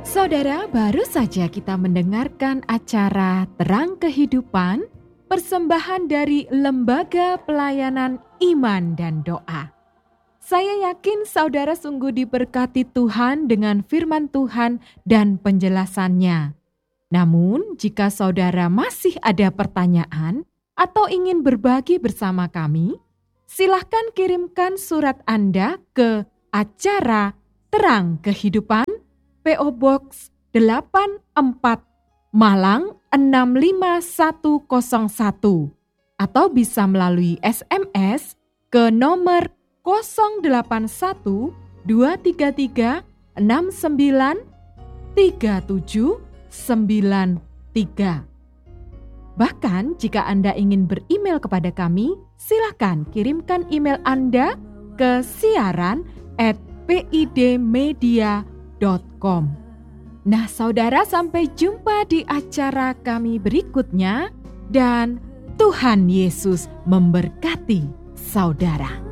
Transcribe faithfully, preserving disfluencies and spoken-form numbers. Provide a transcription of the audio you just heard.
Saudara, baru saja kita mendengarkan acara Terang Kehidupan, persembahan dari Lembaga Pelayanan Iman dan Doa. Saya yakin saudara sungguh diberkati Tuhan dengan firman Tuhan dan penjelasannya. Namun, jika saudara masih ada pertanyaan atau ingin berbagi bersama kami, silahkan kirimkan surat Anda ke acara Terang Kehidupan, P O Box delapan empat Malang enam lima satu nol satu atau bisa melalui S M S ke nomor nol delapan satu dua tiga tiga enam sembilan tiga tujuh sembilan tiga. Bahkan jika Anda ingin beremail kepada kami, silakan kirimkan email Anda ke siaran at pidmedia dot com. Nah, saudara, sampai jumpa di acara kami berikutnya dan Tuhan Yesus memberkati saudara.